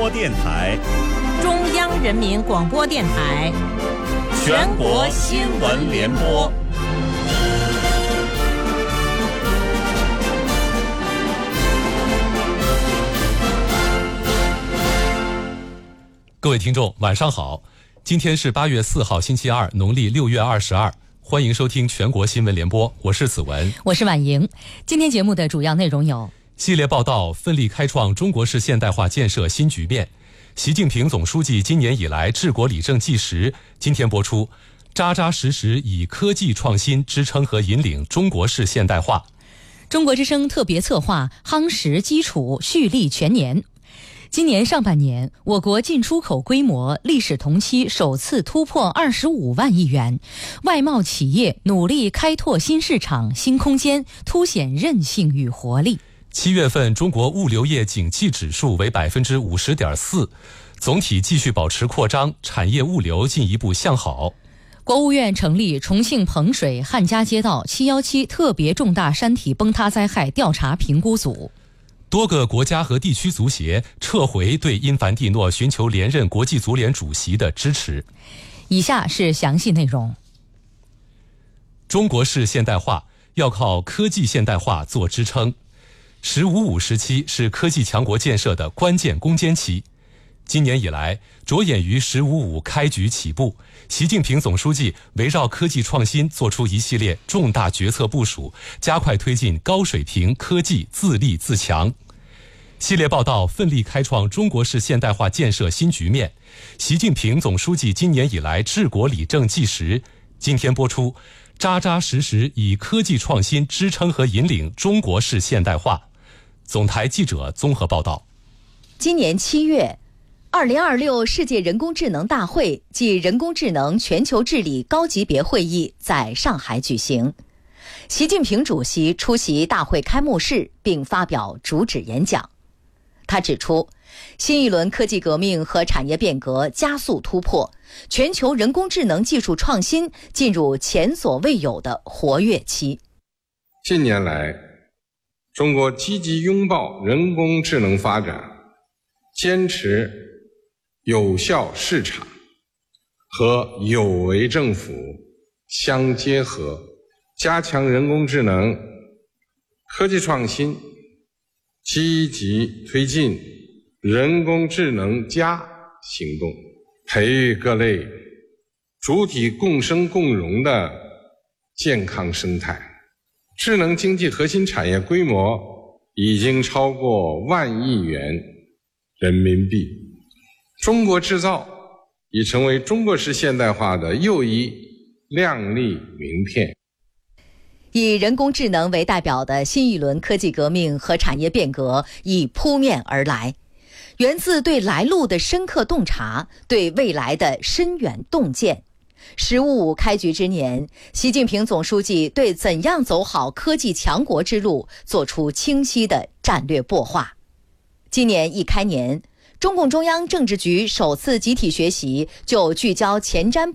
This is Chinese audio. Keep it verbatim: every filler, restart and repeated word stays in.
电台、 中央人民广播电台、 全国新闻联播。 各位听众，晚上好！今天是八月四号，星期二，农历六月二十二。欢迎收听全国新闻联播，我是子文， 我是婉莹。今天节目的主要内容有： 系列报道，奋力开创中国式现代化建设新局面。习近平总书记今年以来治国理政纪实，今天播出，扎扎实实以科技创新支撑和引领中国式现代化。 中国之声特别策划夯实基础，蓄力全年。今年上半年，我国进出口规模历史同期首次突破二十五万亿元，外贸企业努力开拓新市场、新空间，凸显韧性与活力。 七月份中国物流业景气指数为百分之五十点四，总体继续保持扩张，产业物流进一步向好。 国务院成立重庆彭水汉家街道七一七特别重大山体崩塌灾害调查评估组。 多个国家和地区足协撤回对因凡蒂诺寻求连任国际足联主席的支持。 以下是详细内容。 中国式现代化要靠科技现代化做支撑。十五五时期是科技强国建设的关键攻坚期。今年以来，着眼于十五五开局起步，习近平总书记围绕科技创新做出一系列重大决策部署，加快推进高水平科技自立自强。系列报道奋力开创中国式现代化建设新局面。习近平总书记今年以来治国理政纪实，今天播出，扎扎实实以科技创新支撑和引领中国式现代化。总台记者综合报道。 今年七月，二零二六世界人工智能大会暨人工智能全球治理高级别会议在上海举行。习近平主席出席大会开幕式并发表主旨演讲。他指出，新一轮科技革命和产业变革加速突破，全球人工智能技术创新进入前所未有的活跃期。 近年来，中国积极拥抱人工智能发展，坚持有效市场和有为政府相结合，加强人工智能科技创新，积极推进人工智能加行动，培育各类主体共生共荣的健康生态。智能经济核心产业规模已经超过万亿元人民币，中国制造已成为中国式现代化的又一亮丽名片。 以人工智能为代表的新一轮科技革命和产业变革已扑面而来，源自对来路的深刻洞察，对未来的深远洞见。十五五开局之年，习近平总书记对怎样走好科技强国之路作出清晰的战略擘画。今年一开年，中共中央政治局首次集体学习就聚焦前瞻